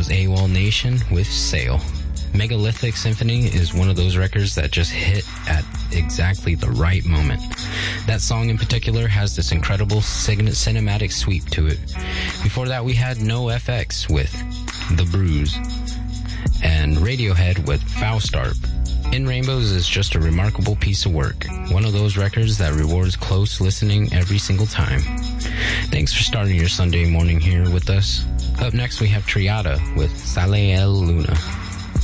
was AWOL Nation with Sail. Megalithic Symphony is one of those records that just hit at exactly the right moment. That song in particular has this incredible cinematic sweep to it. Before that, we had NoFX with The Bruise and Radiohead with Faustarp. In Rainbows is just a remarkable piece of work. One of those records that rewards close listening every single time. Thanks for starting your Sunday morning here with us. Up next, we have Triada with Sale El Luna.